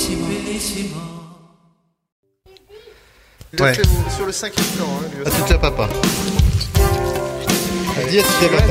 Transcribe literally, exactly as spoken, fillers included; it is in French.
Il a Ouais. fait sur le cinquième plan. Hein, lui À aussi. tout à papa. Dis à tout à papa.